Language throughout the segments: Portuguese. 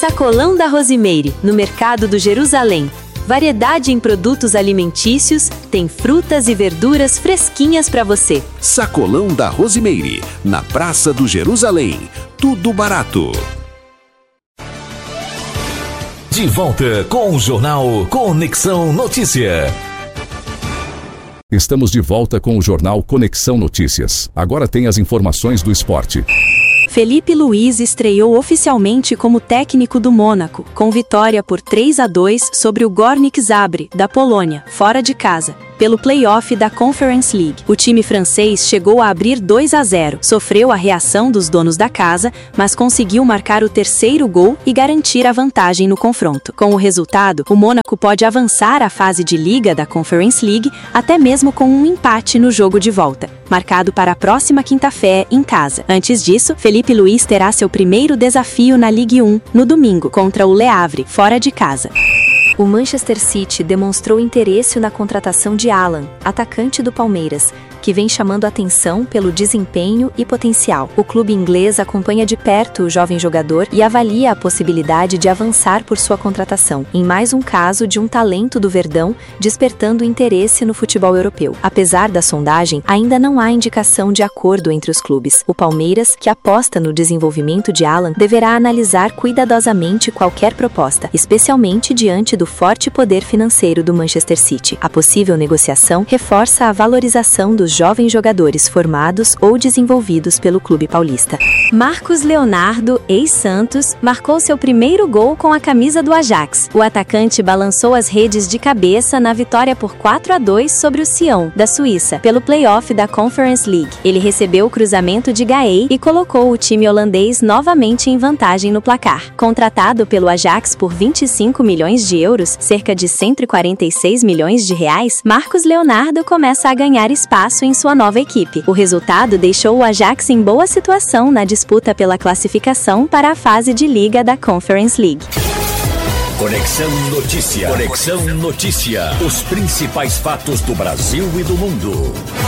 Sacolão da Rosimeire, no Mercado do Jerusalém. Variedade em produtos alimentícios, tem frutas e verduras fresquinhas para você. Sacolão da Rosimeire, na Praça do Jerusalém. Tudo barato. De volta com o Jornal Conexão Notícia. Estamos de volta com o Jornal Conexão Notícias. Agora tem as informações do esporte. Felipe Luiz estreou oficialmente como técnico do Mônaco, com vitória por 3-2 sobre o Górnik Zabrze, da Polônia, fora de casa, pelo play-off da Conference League. O time francês chegou a abrir 2-0, sofreu a reação dos donos da casa, mas conseguiu marcar o terceiro gol e garantir a vantagem no confronto. Com o resultado, o Mônaco pode avançar à fase de liga da Conference League, até mesmo com um empate no jogo de volta, marcado para a próxima quinta-feira em casa. Antes disso, Felipe Luiz terá seu primeiro desafio na Ligue 1, no domingo, contra o Le Havre, fora de casa. O Manchester City demonstrou interesse na contratação de Alan, atacante do Palmeiras, que vem chamando atenção pelo desempenho e potencial. O clube inglês acompanha de perto o jovem jogador e avalia a possibilidade de avançar por sua contratação, em mais um caso de um talento do Verdão despertando interesse no futebol europeu. Apesar da sondagem, ainda não há indicação de acordo entre os clubes. O Palmeiras, que aposta no desenvolvimento de Alan, deverá analisar cuidadosamente qualquer proposta, especialmente diante do forte poder financeiro do Manchester City. A possível negociação reforça a valorização dos jovens jogadores formados ou desenvolvidos pelo clube paulista. Marcos Leonardo, ex-Santos, marcou seu primeiro gol com a camisa do Ajax. O atacante balançou as redes de cabeça na vitória por 4-2 sobre o Sion, da Suíça, pelo play-off da Conference League. Ele recebeu o cruzamento de Gaey e colocou o time holandês novamente em vantagem no placar. Contratado pelo Ajax por 25 milhões de euros, cerca de 146 milhões de reais, Marcos Leonardo começa a ganhar espaço em sua nova equipe. O resultado deixou o Ajax em boa situação na disputa pela classificação para a fase de liga da Conference League. Conexão Notícia. Conexão Notícia. Os principais fatos do Brasil e do mundo.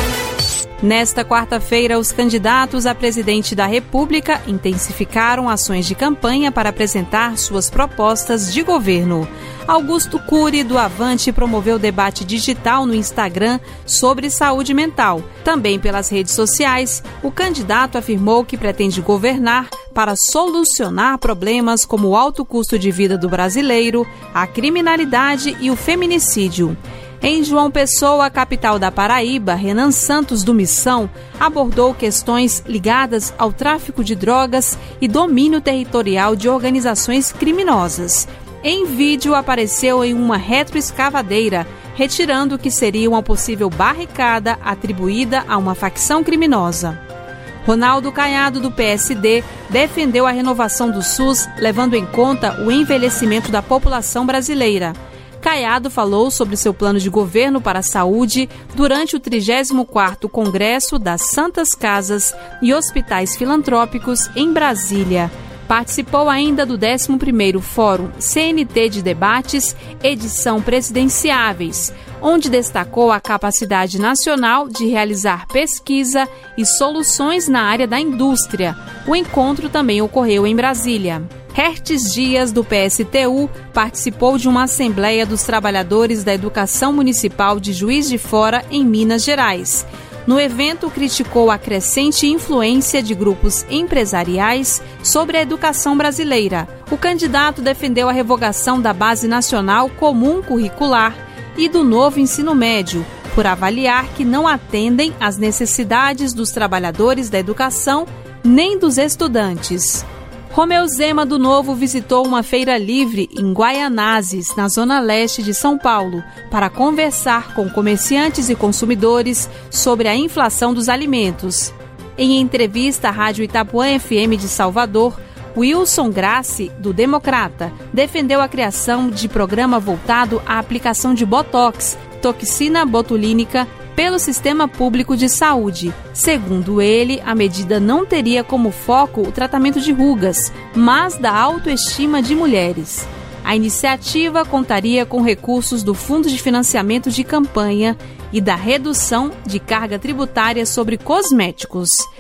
Nesta quarta-feira, os candidatos a presidente da República intensificaram ações de campanha para apresentar suas propostas de governo. Augusto Cury, do Avante, promoveu debate digital no Instagram sobre saúde mental. Também pelas redes sociais, o candidato afirmou que pretende governar para solucionar problemas como o alto custo de vida do brasileiro, a criminalidade e o feminicídio. Em João Pessoa, capital da Paraíba, Renan Santos, do Missão, abordou questões ligadas ao tráfico de drogas e domínio territorial de organizações criminosas. Em vídeo, apareceu em uma retroescavadeira, retirando o que seria uma possível barricada atribuída a uma facção criminosa. Ronaldo Caiado, do PSD, defendeu a renovação do SUS, levando em conta o envelhecimento da população brasileira. Caiado falou sobre seu plano de governo para a saúde durante o 34º Congresso das Santas Casas e Hospitais Filantrópicos em Brasília. Participou ainda do 11º Fórum CNT de Debates, edição Presidenciáveis, onde destacou a capacidade nacional de realizar pesquisa e soluções na área da indústria. O encontro também ocorreu em Brasília. Hertes Dias, do PSTU, participou de uma Assembleia dos Trabalhadores da Educação Municipal de Juiz de Fora, em Minas Gerais. No evento, criticou a crescente influência de grupos empresariais sobre a educação brasileira. O candidato defendeu a revogação da Base Nacional Comum Curricular e do novo ensino médio, por avaliar que não atendem às necessidades dos trabalhadores da educação nem dos estudantes. Romeu Zema, do Novo, visitou uma feira livre em Guaianazes, na zona leste de São Paulo, para conversar com comerciantes e consumidores sobre a inflação dos alimentos. Em entrevista à Rádio Itapuã FM de Salvador, Wilson Grassi, do Democrata, defendeu a criação de programa voltado à aplicação de botox, toxina botulínica, pelo Sistema Público de Saúde. Segundo ele, a medida não teria como foco o tratamento de rugas, mas da autoestima de mulheres. A iniciativa contaria com recursos do Fundo de Financiamento de Campanha e da redução de carga tributária sobre cosméticos.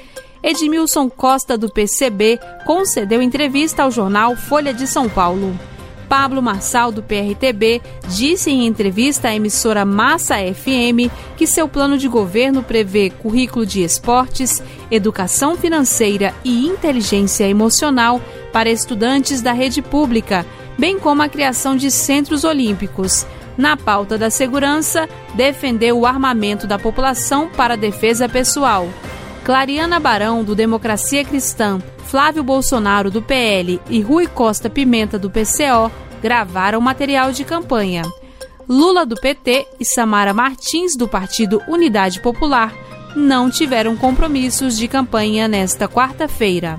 Edmilson Costa, do PCB, concedeu entrevista ao jornal Folha de São Paulo. Pablo Marçal, do PRTB, disse em entrevista à emissora Massa FM que seu plano de governo prevê currículo de esportes, educação financeira e inteligência emocional para estudantes da rede pública, bem como a criação de centros olímpicos. Na pauta da segurança, defendeu o armamento da população para a defesa pessoal. Clariana Barão, do Democracia Cristã, Flávio Bolsonaro, do PL, e Rui Costa Pimenta, do PCO, gravaram material de campanha. Lula, do PT, e Samara Martins, do Partido Unidade Popular, não tiveram compromissos de campanha nesta quarta-feira.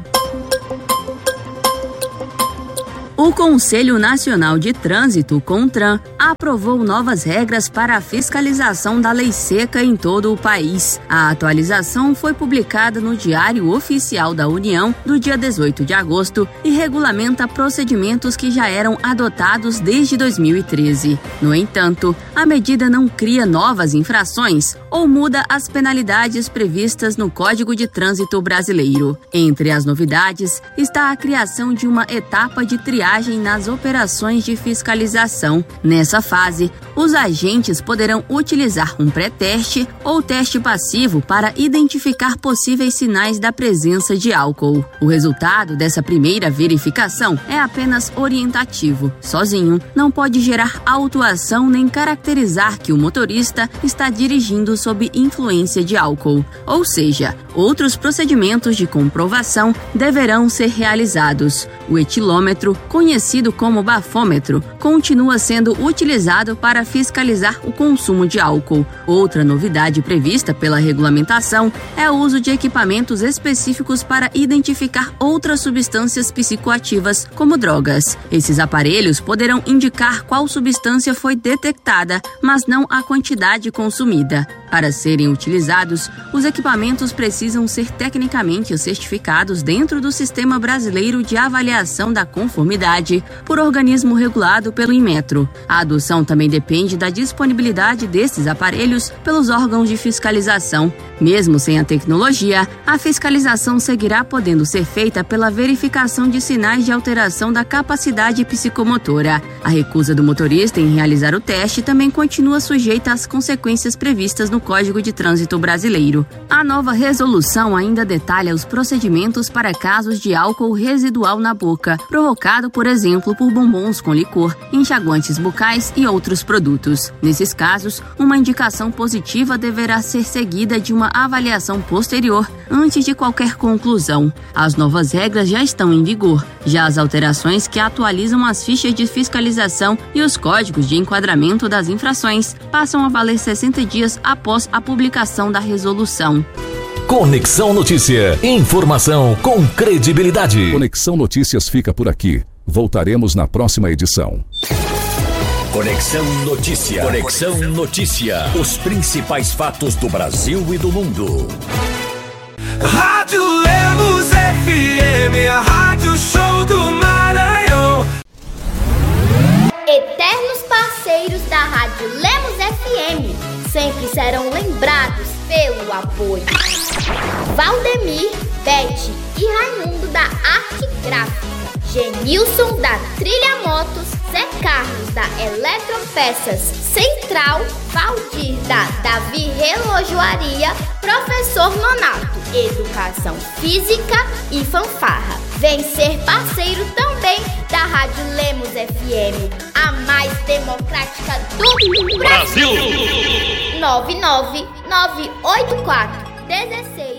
O Conselho Nacional de Trânsito, CONTRAN, aprovou novas regras para a fiscalização da lei seca em todo o país. A atualização foi publicada no Diário Oficial da União do dia 18 de agosto e regulamenta procedimentos que já eram adotados desde 2013. No entanto, a medida não cria novas infrações ou muda as penalidades previstas no Código de Trânsito Brasileiro. Entre as novidades está a criação de uma etapa de triagem nas operações de fiscalização. Nessa fase, os agentes poderão utilizar um pré-teste ou teste passivo para identificar possíveis sinais da presença de álcool. O resultado dessa primeira verificação é apenas orientativo. Sozinho, não pode gerar autuação nem caracterizar que o motorista está dirigindo sob influência de álcool. Ou seja, outros procedimentos de comprovação deverão ser realizados. O etilômetro, conhecido como bafômetro, continua sendo utilizado para fiscalizar o consumo de álcool. Outra novidade prevista pela regulamentação é o uso de equipamentos específicos para identificar outras substâncias psicoativas, como drogas. Esses aparelhos poderão indicar qual substância foi detectada, mas não a quantidade consumida. Para serem utilizados, os equipamentos precisam ser tecnicamente certificados dentro do Sistema Brasileiro de Avaliação da Conformidade, por organismo regulado pelo Inmetro. A adoção também depende da disponibilidade desses aparelhos pelos órgãos de fiscalização. Mesmo sem a tecnologia, a fiscalização seguirá podendo ser feita pela verificação de sinais de alteração da capacidade psicomotora. A recusa do motorista em realizar o teste também continua sujeita às consequências previstas no Código de Trânsito Brasileiro. A nova resolução ainda detalha os procedimentos para casos de álcool residual na boca, provocado, por exemplo, por bombons com licor, enxaguantes bucais e outros produtos. Nesses casos, uma indicação positiva deverá ser seguida de uma avaliação posterior antes de qualquer conclusão. As novas regras já estão em vigor. Já as alterações que atualizam as fichas de fiscalização e os códigos de enquadramento das infrações passam a valer 60 dias após a publicação da resolução. Conexão Notícia. Informação com credibilidade. Conexão Notícias fica por aqui. Voltaremos na próxima edição. Conexão Notícia. Conexão Notícia. Os principais fatos do Brasil e do mundo. Rádio Lemos FM, a rádio show do Maranhão. Eternos parceiros da Rádio Lemos FM sempre serão lembrados pelo apoio. Valdemir, Beth e Raimundo da Arte Gráfica, Genilson da Trilha Motos, Zé Carlos da Eletropeças Central, Valdir da Davi Relojoaria, Professor Nonato, Educação Física e Fanfarra. Vem ser parceiro também da Rádio Lemos FM, a mais democrática do Brasil. 99984 16